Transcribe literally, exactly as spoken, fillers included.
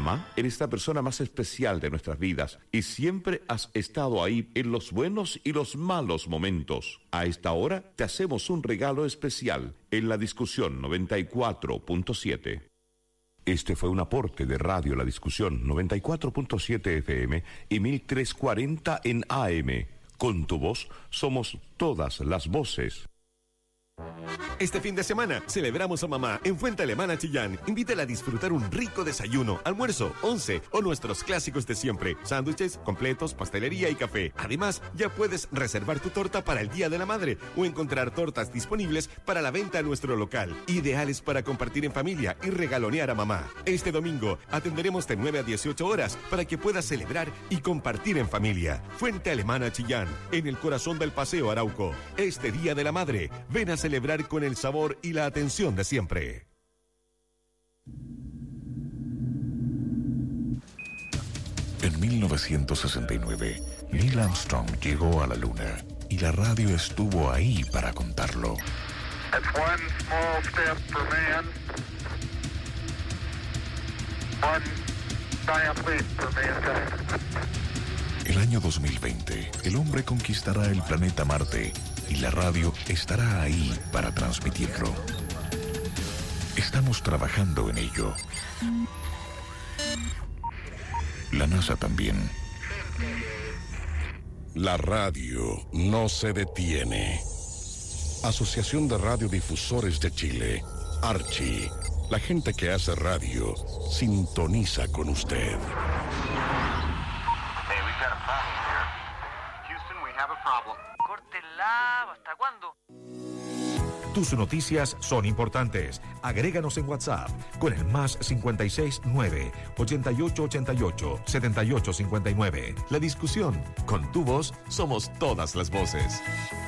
Mamá, eres la persona más especial de nuestras vidas y siempre has estado ahí en los buenos y los malos momentos. A esta hora te hacemos un regalo especial en la discusión noventa y cuatro punto siete. Este fue un aporte de Radio La Discusión noventa y cuatro punto siete F M y mil trescientos cuarenta en A M. Con tu voz somos todas las voces. Este fin de semana celebramos a mamá en Fuente Alemana Chillán. Invítala a disfrutar un rico desayuno, almuerzo, once o nuestros clásicos de siempre: sándwiches, completos, pastelería y café. Además, ya puedes reservar tu torta para el Día de la Madre o encontrar tortas disponibles para la venta en nuestro local, ideales para compartir en familia y regalonear a mamá. Este domingo atenderemos de nueve a dieciocho horas para que puedas celebrar y compartir en familia. Fuente Alemana Chillán, en el corazón del Paseo Arauco. Este Día de la Madre, ven a celebrar con el sabor y la atención de siempre. En mil novecientos sesenta y nueve, Neil Armstrong llegó a la Luna y la radio estuvo ahí para contarlo. That's one small step for man, one giant leap for mankind. El año dos mil veinte, el hombre conquistará el planeta Marte y la radio estará ahí para transmitirlo. Estamos trabajando en ello. La NASA también. La radio no se detiene. Asociación de Radiodifusores de Chile, Archi. La gente que hace radio sintoniza con usted. Hey, we've got a problem here. Houston, we have a problem. Córtenla, ¿hasta cuándo? Tus noticias son importantes. Agréganos en WhatsApp con el más cincuenta y seis nueve, ochenta y ocho ochenta y ocho, setenta y ocho cincuenta y nueve. La discusión, con tu voz somos todas las voces.